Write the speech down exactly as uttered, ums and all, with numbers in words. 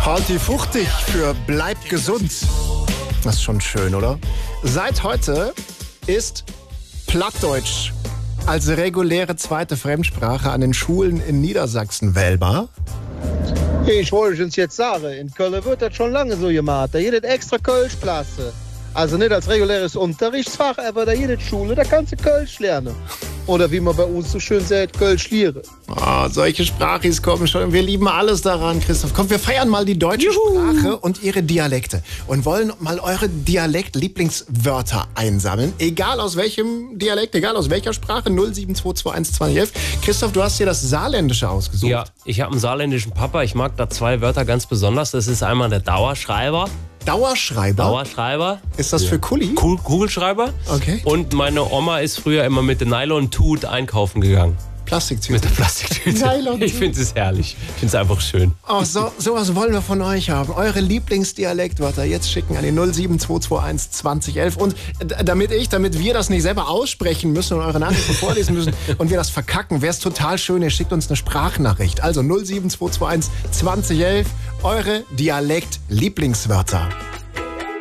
Halti fuchtig für Bleib gesund. Das ist schon schön, oder? Seit heute ist Plattdeutsch als reguläre zweite Fremdsprache an den Schulen in Niedersachsen wählbar. Ich wollte es jetzt sagen, in Köln wird das schon lange so gemacht. Da jede extra Kölsch-Klasse. Also nicht als reguläres Unterrichtsfach, aber da jede Schule, da kannst du Kölsch lernen. Oder wie man bei uns so schön sagt, Kölsch liere. Oh, solche Sprachis kommen schon. Wir lieben alles daran, Christoph. Komm, wir feiern mal die deutsche Juhu. Sprache und ihre Dialekte. Und wollen mal eure Dialekt-Lieblingswörter einsammeln. Egal aus welchem Dialekt, egal aus welcher Sprache. null sieben zwei zwei eins zwei elf. Christoph, du hast dir das Saarländische ausgesucht. Ja, ich habe einen saarländischen Papa. Ich mag da zwei Wörter ganz besonders. Das ist einmal der Dauerschreiber. Dauerschreiber? Dauerschreiber. Ist das ja. für Kuli? Kugel, Kugelschreiber. Okay. Und meine Oma ist früher immer mit der Nylon-Tut einkaufen gegangen. Plastiktüte. Mit der Plastiktüte. Nylon-Tut. Ich finde es herrlich. Ich finde es einfach schön. Oh, so, sowas wollen wir von euch haben. Eure Lieblingsdialektwörter jetzt schicken an die null sieben zwei zwei eins zwanzig elf. Und damit ich, damit wir das nicht selber aussprechen müssen und eure Nachrichten vorlesen müssen und wir das verkacken, wäre es total schön, ihr schickt uns eine Sprachnachricht. Also null sieben zwei zwei eins zwanzig elf, eure Dialekt-Lieblingswörter.